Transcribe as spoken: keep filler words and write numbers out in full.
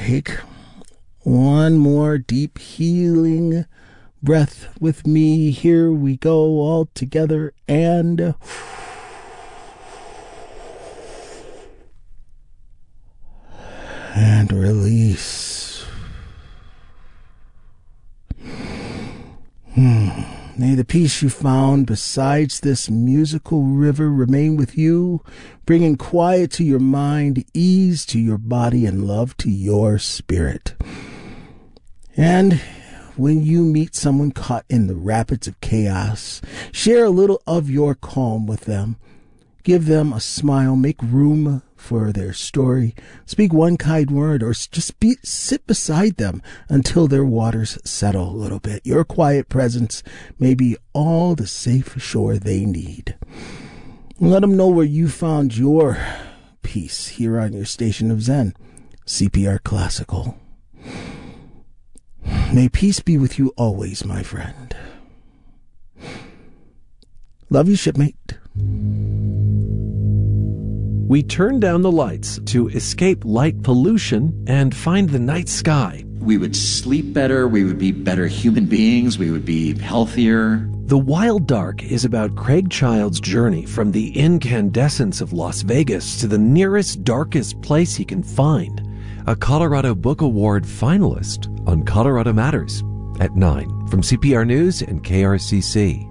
take one more deep healing breath with me. Here we go, all together, and and release. Hmm. May the peace you found besides this musical river remain with you, bringing quiet to your mind, ease to your body, and love to your spirit. And when you meet someone caught in the rapids of chaos, share a little of your calm with them. Give them a smile, make room for their story, speak one kind word, or just be, sit beside them until their waters settle a little bit. Your quiet presence may be all the safe shore they need. Let them know where you found your peace here on your station of Zen, C P R Classical. May peace be with you always, my friend. Love you, shipmate. We turn down the lights to escape light pollution and find the night sky. We would sleep better, we would be better human beings, we would be healthier. The Wild Dark is about Craig Child's journey from the incandescence of Las Vegas to the nearest darkest place he can find. A Colorado Book Award finalist on Colorado Matters at nine from C P R News and K R C C.